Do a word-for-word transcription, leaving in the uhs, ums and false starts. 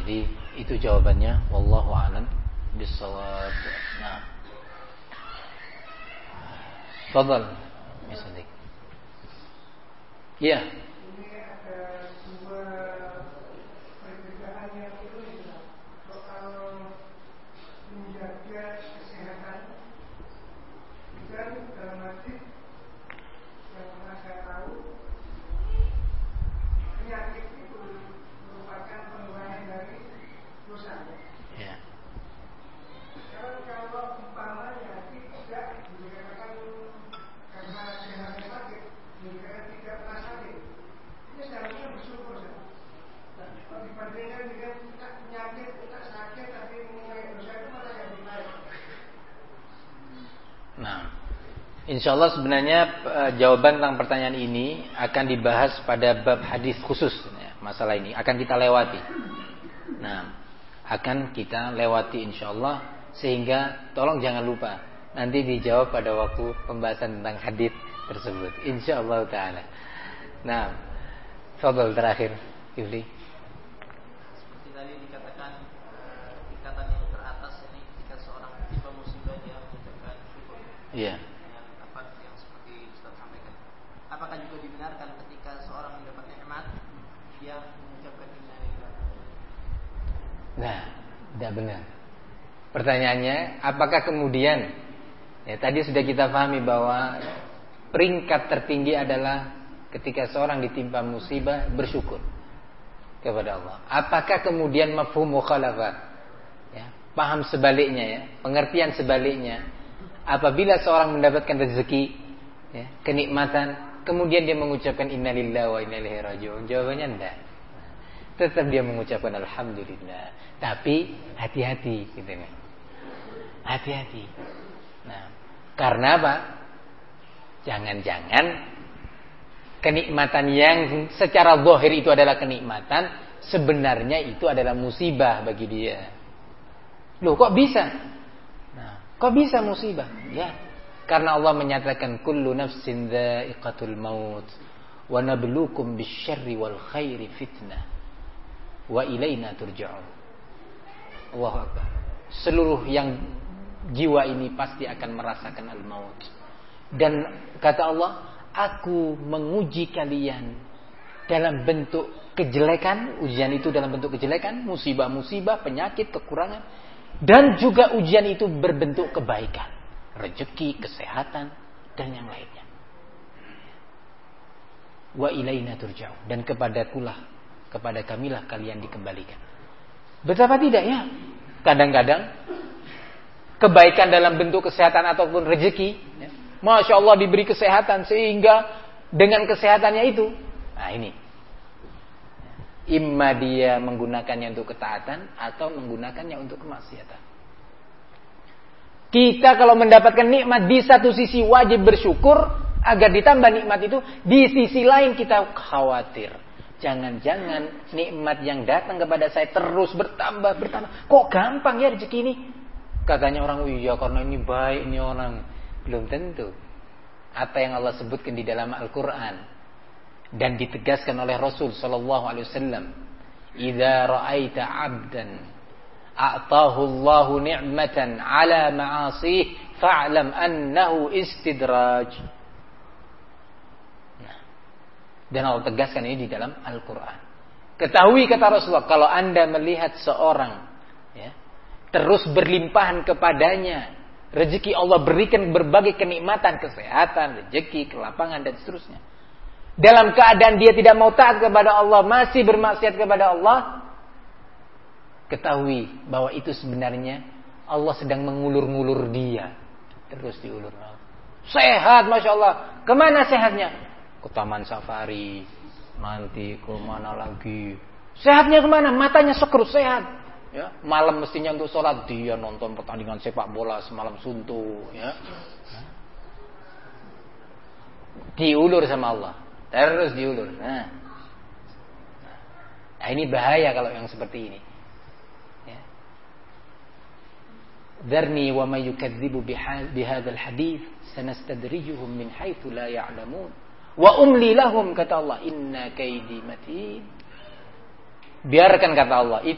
Jadi itu jawabannya, wallahu a'lam bissawab. Nah, tafadhal misalnya. Iya. Insyaallah sebenarnya uh, jawaban tentang pertanyaan ini akan dibahas pada bab hadis khusus ya, masalah ini akan kita lewati. Nah, akan kita lewati insyaallah, sehingga tolong jangan lupa nanti dijawab pada waktu pembahasan tentang hadis tersebut insyaallah taala. Nah, fadhil terakhir Ibli. Seperti tadi dikatakan uh, ikatan yang teratas ini jika seorang tertimpa musibah dia mengucapkan syukur. Iya. Apakah juga dibenarkan ketika seorang mendapat nikmat dia mengucapkan inna lillahi? Nah, tidak benar. Pertanyaannya, apakah kemudian ya tadi sudah kita pahami bahwa peringkat tertinggi adalah ketika seorang ditimpa musibah bersyukur kepada Allah. Apakah kemudian mafhum mukhalafah? Ya, paham sebaliknya ya, pengertian sebaliknya. Apabila seorang mendapatkan rezeki, ya, kenikmatan, kemudian dia mengucapkan innalillahi wa inna ilaihi raji'un. Jawabannya enggak. Tetap dia mengucapkan alhamdulillah. Tapi hati-hati gitu kan. Hati-hati. Nah, karena apa? Jangan-jangan kenikmatan yang secara zahir itu adalah kenikmatan, sebenarnya itu adalah musibah bagi dia. Loh, kok bisa? Nah, kok bisa musibah? Ya, karena Allah menyatakan kullu nafsin dha'iqatul maut wa nabluukum bisyarri wal khairi fitnah wa ilaina turja'un. Allahu akbar. Seluruh yang jiwa ini pasti akan merasakan al-maut. Dan kata Allah, aku menguji kalian dalam bentuk kejelekan, ujian itu dalam bentuk kejelekan, musibah-musibah, penyakit, kekurangan, dan juga ujian itu berbentuk kebaikan. Rezeki, kesehatan, dan yang lainnya. Wa ilaina turja'un, dan kepadakulah, kepada kamilah kalian dikembalikan. Betapa tidak ya? Kadang-kadang kebaikan dalam bentuk kesehatan ataupun rezeki, ya, masya Allah diberi kesehatan sehingga dengan kesehatannya itu, nah ini, imma dia menggunakannya untuk ketaatan atau menggunakannya untuk kemaksiatan. Kita kalau mendapatkan nikmat di satu sisi wajib bersyukur agar ditambah nikmat itu, di sisi lain kita khawatir. Jangan-jangan nikmat yang datang kepada saya terus bertambah, bertambah. Kok gampang ya rezeki ini? Katanya orang, iya karena ini baik ini orang. Belum tentu. Apa yang Allah sebutkan di dalam Al-Quran dan ditegaskan oleh Rasul Sallallahu Alaihi Wasallam, "Idza ra'aita 'abdan a'tahu Allahu ni'matan 'ala ma'asih fa'lam annahu istidraj." Nah, dan Allah tegaskan ini di dalam Al-Quran. Ketahui kata Rasulullah, kalau Anda melihat seorang ya, terus berlimpahan kepadanya rezeki, Allah berikan berbagai kenikmatan, kesehatan, rezeki, kelapangan dan seterusnya, dalam keadaan dia tidak mau taat kepada Allah, masih bermaksiat kepada Allah, ketahui bahwa itu sebenarnya Allah sedang mengulur-ngulur dia. Terus diulur. Sehat, Masya Allah. Kemana sehatnya? Ke taman safari. Nanti ke mana lagi? Sehatnya kemana? Matanya sekrut sehat. Ya, malam mestinya untuk sholat, dia nonton pertandingan sepak bola semalam suntuk. Ya. Diulur sama Allah. Terus diulur. Nah, nah ini bahaya kalau yang seperti ini. Dharni wa may yukadzibu bihadzal hadits sanastadrijuhum min haitsu la ya'lamun wa umli lahum, kata Allah, inna kaidi matin. Biarkan, kata Allah,